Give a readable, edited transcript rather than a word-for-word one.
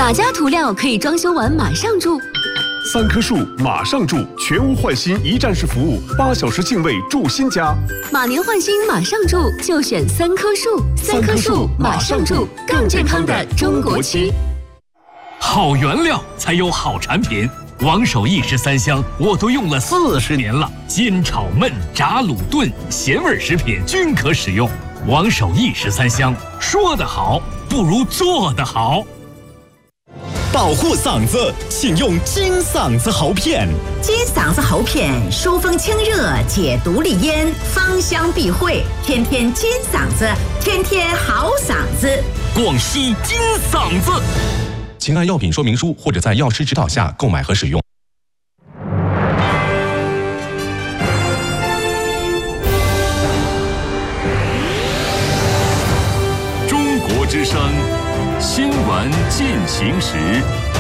哪家涂料可以装修完马上住 ？3棵树马上住，全屋换新一站式服务，8小时净位住新家。 马年换新马上住，就选3棵树。3棵树马上住，更健康的中国区。 好原料才有好产品。王守义式3香我都用了40年了，煎炒焖炸卤炖咸味食品均可使用。王守义式3香，说得好不如做得好。 保护嗓子，请用金嗓子喉片。 金嗓子喉片疏风清热，解毒利咽，芳香避秽，天天金嗓子，天天好嗓子。 广西金嗓子。 请按药品说明书或者在药师指导下购买和使用。 中国之声，新闻进行时。